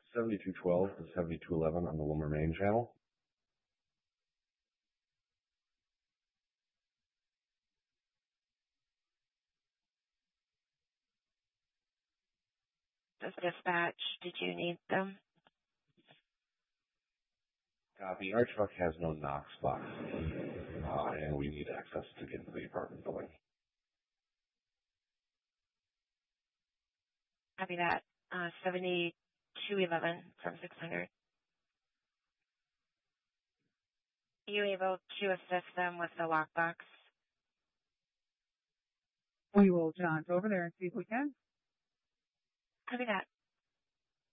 7212 to 7211 on the Wilmer main channel. This dispatch, did you need them? Copy. Our truck has no Knox box, and we need access to get into the apartment building. Copy that. 7211 from 600. Are you able to assist them with the lockbox? We will jaunt over there and see if we can. Copy that.